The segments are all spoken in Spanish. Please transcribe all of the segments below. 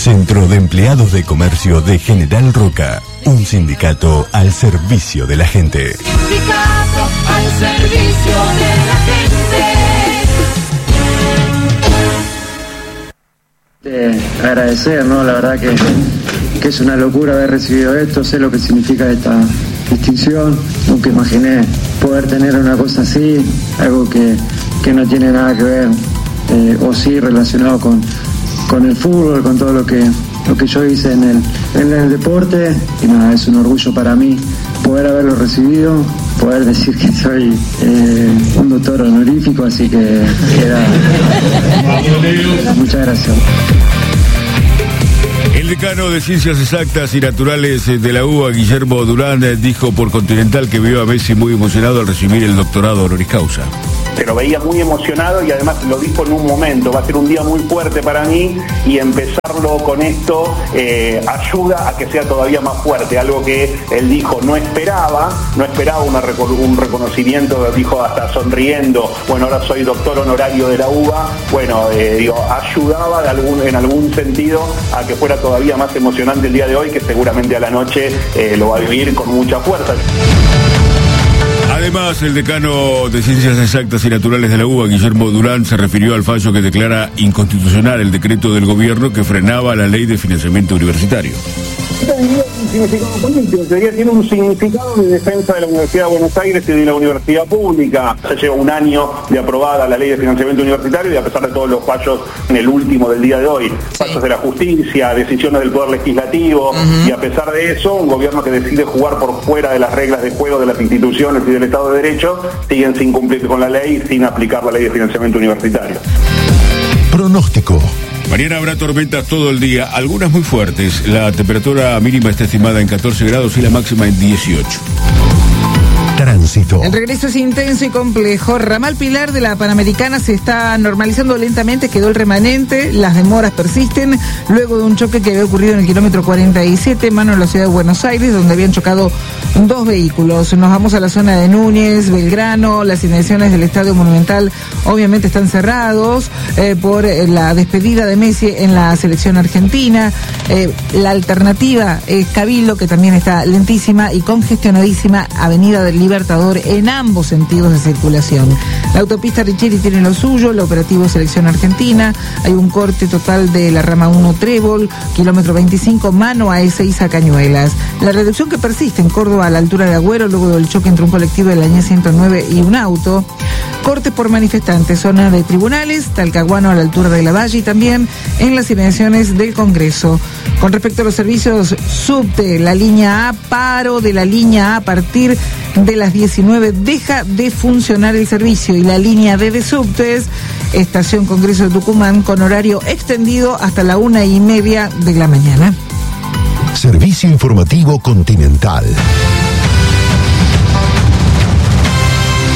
Centro de Empleados de Comercio de General Roca. Un sindicato al servicio de la gente. Sindicato al servicio de la gente. Agradecer, ¿no? La verdad que es una locura haber recibido esto. Sé lo que significa esta distinción. Nunca imaginé poder tener una cosa así, algo que no tiene nada que ver, o sí relacionado con el fútbol, con todo lo que yo hice en el deporte. Y nada, es un orgullo para mí poder haberlo recibido, poder decir que soy un doctor honorífico, así que muchas gracias. El decano de Ciencias Exactas y Naturales de la UBA, Guillermo Durán, dijo por Continental que vio a Messi muy emocionado al recibir el doctorado honoris causa. Se lo veía muy emocionado y además lo dijo en un momento: va a ser un día muy fuerte para mí, y empezarlo con esto ayuda a que sea todavía más fuerte, algo que él dijo no esperaba un reconocimiento, dijo hasta sonriendo, bueno, ahora soy doctor honorario de la UBA, bueno, ayudaba en algún sentido a que fuera todavía más emocionante el día de hoy, que seguramente a la noche lo va a vivir con mucha fuerza. Además, el decano de Ciencias Exactas y Naturales de la UBA, Guillermo Durán, se refirió al fallo que declara inconstitucional el decreto del gobierno que frenaba la ley de financiamiento universitario. Tiene un significado de defensa de la Universidad de Buenos Aires y de la universidad pública. Se lleva un año de aprobada la ley de financiamiento universitario, y a pesar de todos los fallos en el último del día de hoy, fallos de la justicia, decisiones del Poder Legislativo, y a pesar de eso, un gobierno que decide jugar por fuera de las reglas de juego de las instituciones y del Estado de Derecho, siguen sin cumplir con la ley y sin aplicar la ley de financiamiento universitario. Pronóstico. Mañana habrá tormentas todo el día, algunas muy fuertes. La temperatura mínima está estimada en 14 grados y la máxima en 18. Tránsito. El regreso es intenso y complejo. Ramal Pilar de la Panamericana se está normalizando lentamente, quedó el remanente, las demoras persisten, luego de un choque que había ocurrido en el kilómetro 47, mano en la ciudad de Buenos Aires, donde habían chocado dos vehículos. Nos vamos a la zona de Núñez, Belgrano, las inmediaciones del Estadio Monumental obviamente están cerrados por la despedida de Messi en la selección argentina. La alternativa es Cabildo, que también está lentísima y congestionadísima, Avenida del Libertador en ambos sentidos de circulación. La autopista Richeri tiene lo suyo, el operativo Selección Argentina, hay un corte total de la rama 1 Trébol, kilómetro 25, mano a Ezeiza Cañuelas. La reducción que persiste en Córdoba a la altura de Agüero, luego del choque entre un colectivo de la Añez 109 y un auto. Corte por manifestantes, zona de tribunales, Talcahuano a la altura de la Valle, y también en las inmediaciones del Congreso. Con respecto a los servicios subte, la línea A, paro de la línea A partir de las 19, deja de funcionar el servicio, y la línea D de subtes, estación Congreso de Tucumán, con horario extendido hasta la 1:30 de la mañana. Servicio informativo Continental.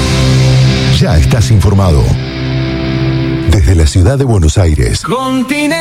Ya estás informado. Desde la ciudad de Buenos Aires.